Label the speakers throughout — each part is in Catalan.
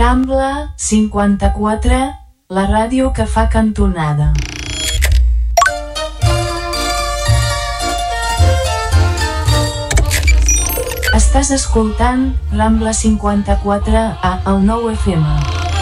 Speaker 1: Rambla 54, la ràdio que fa cantonada. Estàs escoltant Rambla 54 a el 9 FM.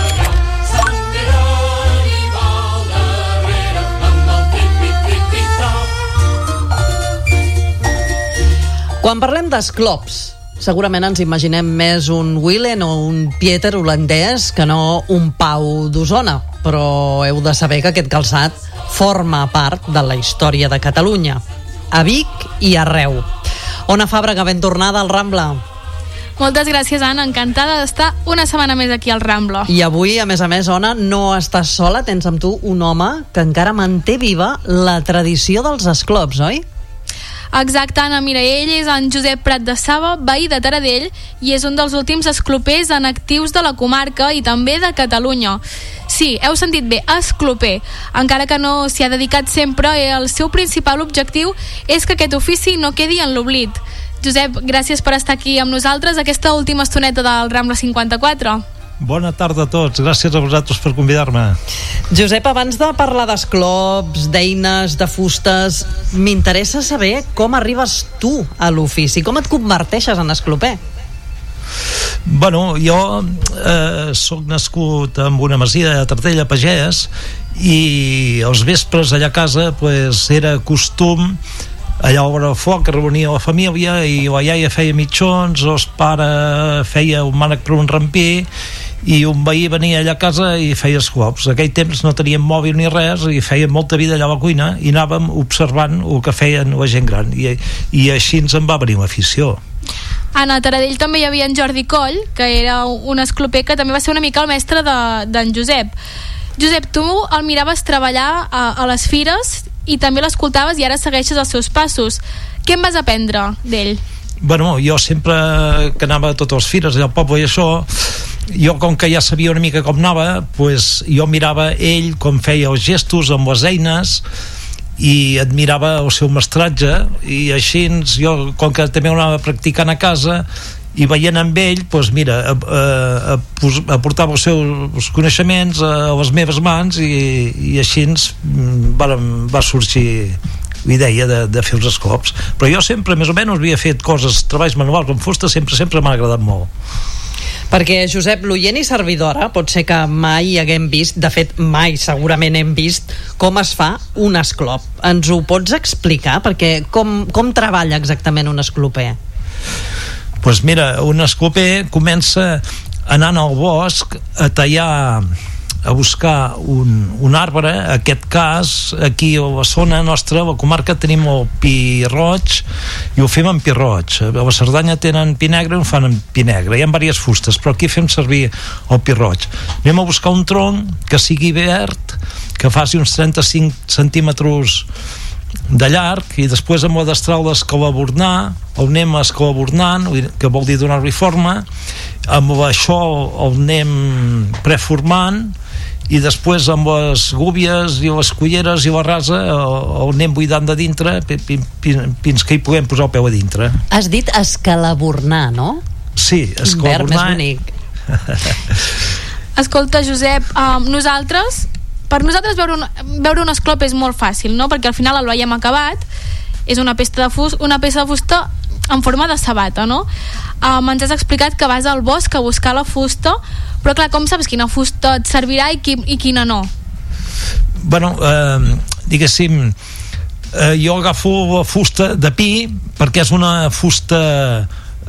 Speaker 2: Quan parlem d'esclops, segurament ens imaginem més un Willen o un Pieter holandès que no un Pau d'Osona, però heu de saber que aquest calçat forma part de la història de Catalunya, a Vic i arreu. Ona Fàbrega, ben tornada al Rambla.
Speaker 3: Moltes gràcies, Anna. Encantada d'estar una setmana més aquí al Rambla.
Speaker 2: I avui, a més, Ona, no estàs sola. Tens amb tu un home que encara manté viva la tradició dels esclops, oi?
Speaker 3: Exacte, Anna. Mira, ell és en Josep Prat de Saba, veí de Taradell, i és un dels últims esclopers en actius de la comarca i també de Catalunya. Sí, heu sentit bé, escloper. Encara que no s'hi ha dedicat sempre, el seu principal objectiu és que aquest ofici no quedi en l'oblit. Josep, gràcies per estar aquí amb nosaltres aquesta última estoneta del Rambla 54.
Speaker 4: Bona tarda a tots, gràcies a vosaltres per convidar-me.
Speaker 2: Josep, abans de parlar d'esclops, d'eines, de fustes, m'interessa saber com arribes tu a l'ofici, com et converteixes en escloper.
Speaker 4: Bueno, jo soc nascut en una masia de Tartell, a Pagès, i els vespres allà a casa era costum allà obre el foc, que reunia la família, i la iaia feia mitjons, el pare feia un mànec per un rampí, i un veí venia allà a casa i feia esclops. En aquell temps no teníem mòbil ni res i feien molta vida allà a la cuina i anàvem observant el que feien la gent gran, i així ens en va venir l'afició.
Speaker 3: A Taradell també hi havia en Jordi Coll, que era un escloper que també va ser una mica el mestre d'en Josep. Josep, tu el miraves treballar a les fires i també l'escoltaves i ara segueixes els seus passos. Què en vas aprendre d'ell?
Speaker 4: Bueno, jo sempre que anava a totes les fires allà al poble i això, jo com que ja sabia una mica com anava, jo mirava ell com feia els gestos amb les eines i admirava el seu mestratge, i així jo, com que també ho anava practicant a casa i veient amb ell, aportava els seus coneixements a les meves mans, i així va sorgir la idea de fer els esclops. Però jo sempre més o menys havia fet treballs manuals amb fusta, sempre m'ha agradat molt.
Speaker 2: Perquè, Josep, l'oient i servidora pot ser que mai haguem vist, de fet mai segurament hem vist com es fa un esclop. Ens ho pots explicar? Perquè com treballa exactament un escloper?
Speaker 4: Doncs mira, un escloper comença anant al bosc a tallar, a buscar un arbre. En aquest cas, aquí a la zona nostra, a la comarca, tenim el pi roig, i ho fem amb pi roig. A la Cerdanya tenen pi negre i ho fan amb pi negre. Hi ha diverses fustes, però aquí fem servir el pi roig. Anem a buscar un tronc que sigui verd, que faci uns 35 centímetres de llarg, i després amb la destral d'escalabornar el anem escalabornant, que vol dir donar-li forma. Amb això el anem preformant, i després amb les gúbies i les culleres i la rasa el anem buidant de dintre fins que hi puguem posar el peu a dintre.
Speaker 2: Has dit escalabornar, no?
Speaker 4: Sí, escalabornar.
Speaker 2: Verb més bonic.
Speaker 3: Escolta, Josep, per nosaltres veure un esclop és molt fàcil, no? Perquè al final el veiem acabat, és una peça de fusta en forma de sabata, no? Ens has explicat que vas al bosc a buscar la fusta, però clar, com saps quina fusta et servirà i quina no?
Speaker 4: Bueno, diguéssim, jo agafo la fusta de pi perquè és una fusta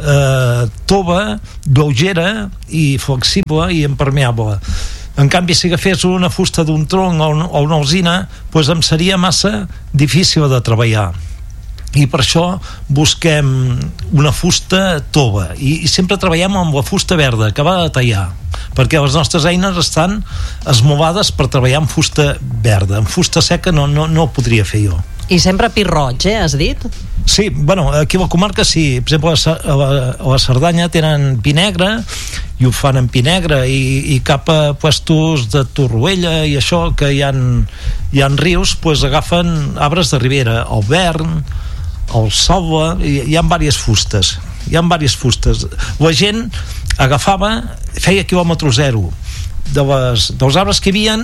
Speaker 4: tova, lleugera i flexible i impermeable. En canvi, si agafés una fusta d'un tronc o una alzina, doncs em seria massa difícil de treballar, i per això busquem una fusta tova, i sempre treballem amb la fusta verda acabada de tallar, perquè les nostres eines estan esmovades per treballar amb fusta verda. Amb fusta seca no ho podria fer jo.
Speaker 2: I sempre pi roig, has dit?
Speaker 4: Sí, bueno, aquí a la comarca sí. Per exemple, a la Cerdanya tenen pi negre i ho fan amb pi negre, i cap a puestos de Torroella i això, que hi ha rius, doncs agafen arbres de ribera, el vern, el salva, hi ha diverses fustes. La gent agafava, feia quilòmetre zero dels arbres que hi havia,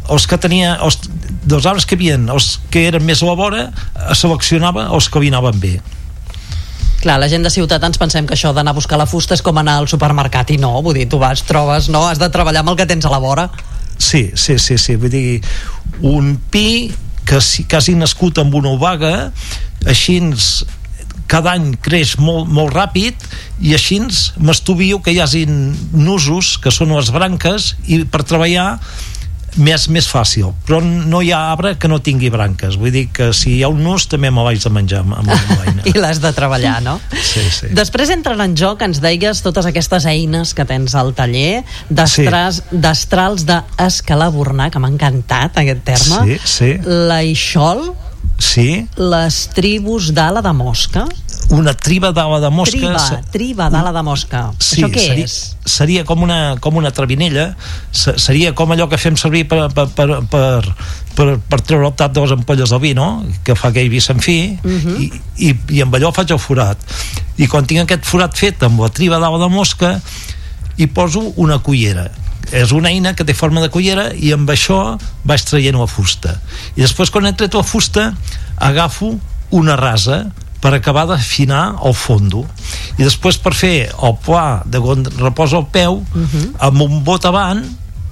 Speaker 4: dels arbres que hi havia, els que eren més a la vora, seleccionava els que vinaven bé.
Speaker 2: Clar, la gent de ciutat ens pensem que això d'anar a buscar la fusta és com anar al supermercat, i no, vull dir, tu vas, trobes, no, has de treballar amb el que tens a la vora.
Speaker 4: Sí, vull dir, un pi que hagi nascut amb una obaga, així cada any creix molt, molt ràpid, i així m'estuvio que hi hagin nusos, que són les branques, i per treballar més fàcil, però no hi ha arbre que no tingui branques, vull dir que si hi ha un nus també me l'haig de menjar amb una eina.
Speaker 2: I l'has de treballar, no?
Speaker 4: Sí.
Speaker 2: Després entren en joc, ens deies, totes aquestes eines que tens al taller, destrals d'escalabornar, que m'ha encantat aquest terme.
Speaker 4: Sí.
Speaker 2: L'aixol.
Speaker 4: Sí.
Speaker 2: Les tribus d'ala de mosca.
Speaker 4: Una triba d'ala de mosca.
Speaker 2: Triba d'ala de mosca.
Speaker 4: Sí,
Speaker 2: això què és?
Speaker 4: Seria com una travinella, seria com allò que fem servir per treure el tap de les ampolles del vi, no? Que fa aquell vi sense fi, i amb allò faig el forat. I quan tinc aquest forat fet amb la triba d'ala de mosca, hi poso una cullera. És una eina que té forma de cullera, i amb això vaig traient la fusta. I després, quan he tret la fusta, agafo una rasa per acabar d'afinar el fondo, i després per fer el pla de on reposa el peu, amb un bot avant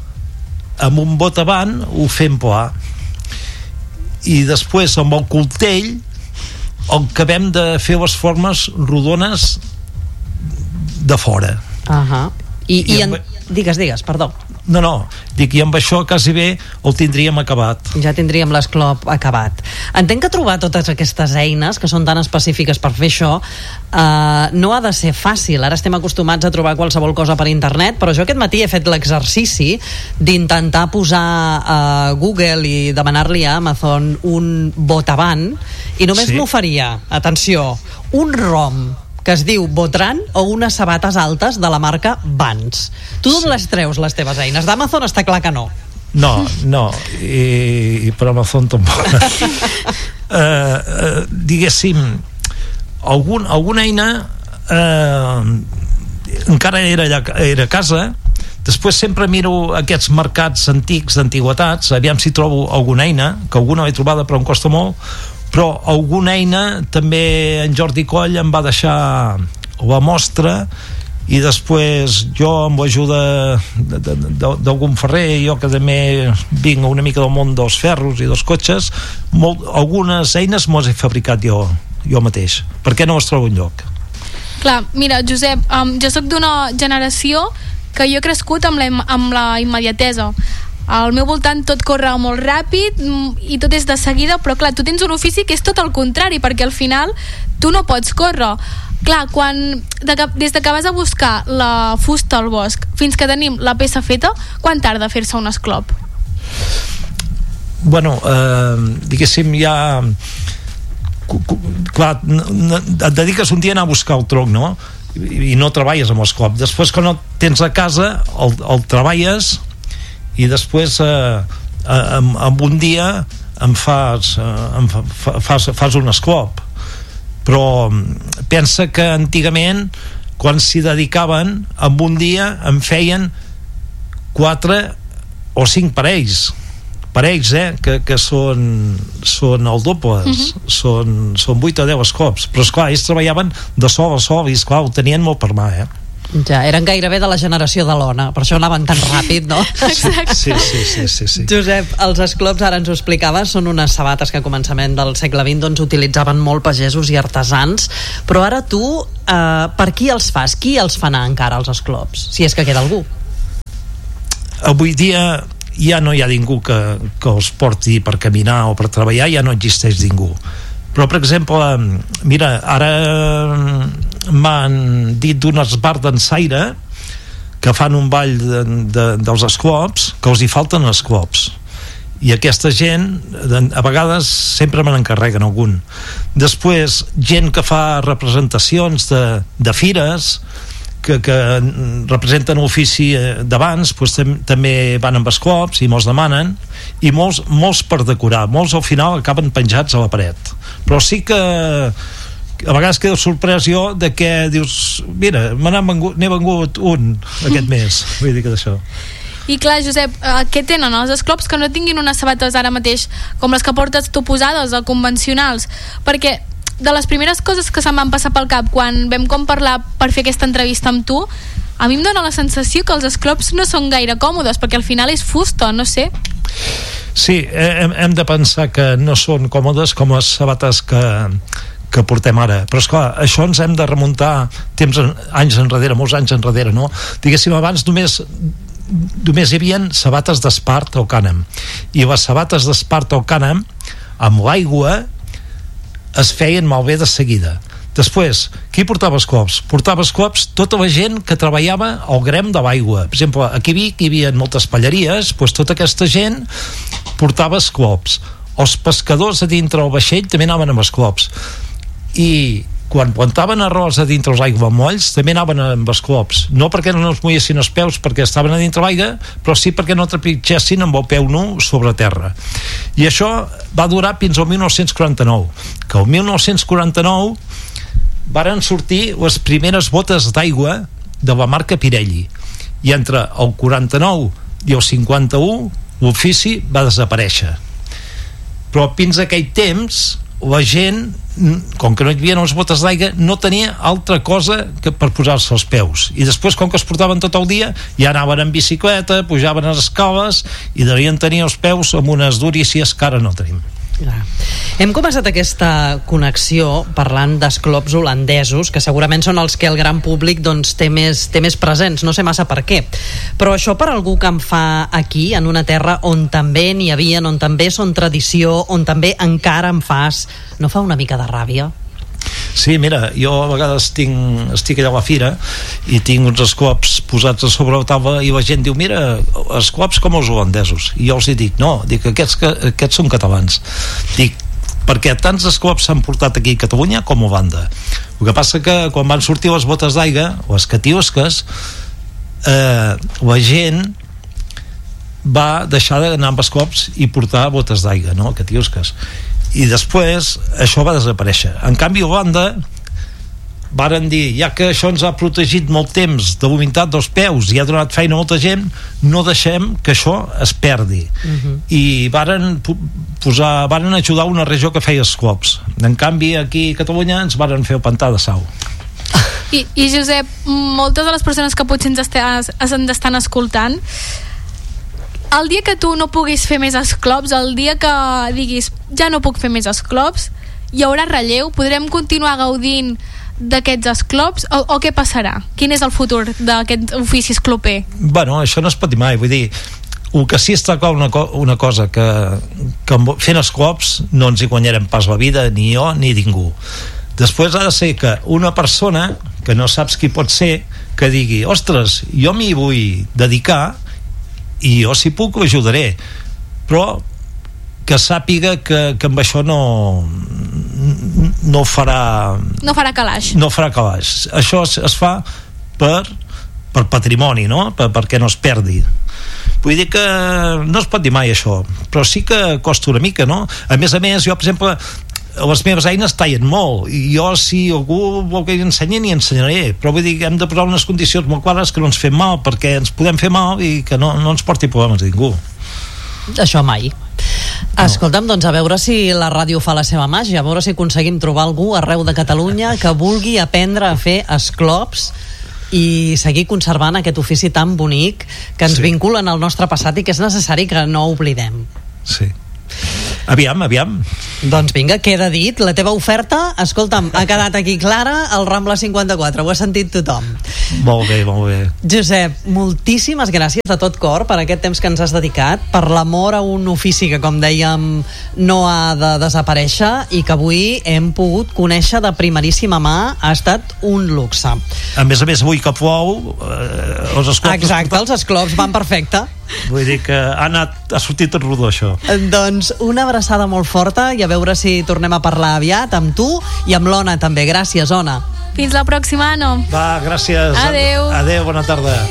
Speaker 4: ho fem pla, i després amb el coltell acabem de fer les formes rodones de fora. Digues, perdó. No, dic, i amb això quasi bé el tindríem acabat.
Speaker 2: Ja tindríem l'esclop acabat. Entenc que trobar totes aquestes eines que són tan específiques per fer això no ha de ser fàcil. Ara estem acostumats a trobar qualsevol cosa per internet, però jo aquest matí he fet l'exercici d'intentar posar a Google i demanar-li a Amazon un botavant, i només m'oferia, atenció, un rom que es diu Botran, o unes sabates altes de la marca Vans. Tu d'on les treus, les teves eines? D'Amazon està clar que no.
Speaker 4: No, i per Amazon tampoc. Diguéssim, alguna eina encara era a casa. Després sempre miro aquests mercats antics d'antiguitats, aviam si trobo alguna eina, que alguna l'he trobada però em costa molt, però alguna eina també en Jordi Coll em va deixar la mostra, i després jo amb l'ajuda d'algun ferrer, jo que també vinc una mica del món dels ferros i dels cotxes, algunes eines m'ho he fabricat jo mateix, perquè no les trobo enlloc.
Speaker 3: Clar, mira, Josep, jo sóc d'una generació que jo he crescut amb la immediatesa. Al meu voltant tot corre molt ràpid i tot és de seguida, però clar, tu tens un ofici que és tot el contrari, perquè al final tu no pots córrer. Clar, des de que vas a buscar la fusta al bosc fins que tenim la peça feta, quan tarda a fer-se un esclop?
Speaker 4: Bueno, diguéssim, ja clar, et dediques un dia a anar a buscar el tronc, no? I no treballes amb l'esclop. Després, quan el tens a casa, el treballes, i després en un dia fas un esclop. Però pensa que antigament, quan s'hi dedicaven, en un dia en feien 4 o 5 parells, que són el doble, són 8 o 10 esclops, però esclar, ells treballaven de sol a sol, i esclar, ho tenien molt per mà,
Speaker 2: Ja, eren gairebé de la generació de l'Ona, per això anaven tan ràpid, no?
Speaker 3: Exacte.
Speaker 4: Sí.
Speaker 2: Josep, els esclops, ara ens ho explicaves, són unes sabates que a començament del segle XX doncs utilitzaven molt pagesos i artesans, però ara tu, per qui els fas? Qui els fa anar encara, els esclops? Si és que queda algú.
Speaker 4: Avui dia ja no hi ha ningú que els porti per caminar o per treballar, ja no existeix ningú. Però, per exemple, mira, ara m'han dit d'un esbar d'ensaire que fan un ball dels esclops, que els hi falten esclops. I aquesta gent, a vegades, sempre me n'encarreguen algun. Després, gent que fa representacions de fires, que representen l'ofici d'abans, doncs també van amb esclops i molts demanen, i molts per decorar, molts al final acaben penjats a la paret. Però sí que a vegades quedo sorprès jo de que dius, mira, n'he vengut un aquest mes, vull dir que d'això.
Speaker 3: I clar, Josep, què tenen els esclops que no tinguin unes sabates ara mateix com les que portes tu posades, o convencionals? Perquè de les primeres coses que se'm van passar pel cap quan vam parlar per fer aquesta entrevista amb tu, a mi em dóna la sensació que els esclops no són gaire còmodes, perquè al final és fusta, no sé.
Speaker 4: Sí, hem de pensar que no són còmodes com les sabates que portem ara, però esclar, això ens hem de remuntar anys enrere, molts anys enrere, no? Diguéssim, abans només hi havia sabates d'Espart o cànem, i les sabates d'Espart o cànem amb l'aigua es feien malbé de seguida. Després, qui portava esclops? Portava esclops tota la gent que treballava al grem de l'aigua. Per exemple, aquí a Vic hi havia moltes palleries, doncs tota aquesta gent portava esclops. Els pescadors a dintre del vaixell també anaven amb esclops, i quan plantaven arròs a dintre els aiguamolls també anaven amb esclops, no perquè no es mullessin els peus perquè estaven a dintre l'aigua, però sí perquè no trepitgessin amb el peu nu sobre terra. I això va durar fins al 1949, que el 1949 varen sortir les primeres botes d'aigua de la marca Pirelli, i entre el 49 i el 51 l'ofici va desaparèixer. Però fins a aquell temps la gent, com que no hi havia les botes d'aigua, no tenia altra cosa que per posar-se els peus, i després, com que es portaven tot el dia, ja anaven en bicicleta, pujaven a les escales i devien tenir els peus amb unes durícies que ara no tenim.
Speaker 2: Hem començat aquesta connexió parlant d'esclops holandesos, que segurament són els que el gran públic doncs, té més presents, no sé massa per què, però això per algú que en fa aquí, en una terra on també n'hi havia, on també són tradició, on també encara en fas, no fa una mica de ràbia?
Speaker 4: Sí, mira, jo a vegades estic allà a la fira i tinc uns esclops posats a sobre la taula i la gent diu, mira, esclops com els holandesos, i jo els dic, no, dic, aquests són catalans, dic, perquè tants esclops s'han portat aquí a Catalunya com a Holanda. El que passa que quan van sortir les botes d'aigua, les catiusques, la gent va deixar d'anar amb esclops i portar botes d'aigua, no, catiusques, i després això va desaparèixer. En canvi a Holanda varen dir, ja que això ens ha protegit molt temps de l'humitat dels peus i ha donat feina a molta gent, no deixem que això es perdi. I varen ajudar una regió que feia esclops. En canvi aquí a Catalunya ens varen fer el pantà de Sau.
Speaker 3: I Josep, moltes de les persones que potser ens estan escoltant, el dia que tu no puguis fer més esclops, el dia que diguis ja no puc fer més esclops, hi haurà relleu? Podrem continuar gaudint d'aquests esclops o què passarà? Quin és el futur d'aquest ofici escloper?
Speaker 4: Bueno, això no es pot dir mai, vull dir, el que sí està clar una cosa, que fent esclops no ens hi guanyarem pas la vida, ni jo ni ningú. Després ha de ser que una persona que no saps qui pot ser, que digui, ostres, jo m'hi vull dedicar i jo si puc ho ajudaré, però que sàpiga que amb això no farà calaix. Això es fa per patrimoni, no? Perquè no es perdi. Vull dir que no es pot dir mai això, però sí que costa una mica, no? A més, jo, per exemple, les meves eines tallen molt, i jo, si algú vol que hi ensenyi, n'hi ensenyaré, però vull dir que hem de posar unes condicions molt clares que no ens fem mal, perquè ens podem fer mal i que no ens porti problemes a ningú.
Speaker 2: Això mai. Escolta'm, doncs a veure si la ràdio fa la seva màgia, a veure si aconseguim trobar algú arreu de Catalunya que vulgui aprendre a fer esclops i seguir conservant aquest ofici tan bonic que ens vinculen al nostre passat i que és necessari que no oblidem.
Speaker 4: Sí. Aviam.
Speaker 2: Doncs vinga, queda dit. La teva oferta, escolta'm, ha quedat aquí clara al Rambla 54, ho ha sentit tothom.
Speaker 4: Molt bé.
Speaker 2: Josep, moltíssimes gràcies de tot cor per aquest temps que ens has dedicat, per l'amor a un ofici que, com dèiem, no ha de desaparèixer i que avui hem pogut conèixer de primeríssima mà. Ha estat un luxe.
Speaker 4: A més, avui que plou, els esclops...
Speaker 2: Exacte, els esclops van perfecte.
Speaker 4: Vull dir que ha sortit tot rodó, això.
Speaker 2: Doncs una abraçada molt forta i a veure si tornem a parlar aviat amb tu i amb l'Ona també. Gràcies, Ona.
Speaker 3: Fins la pròxima, Anna.
Speaker 4: Va, gràcies.
Speaker 3: Adeu.
Speaker 4: Adeu, bona tarda.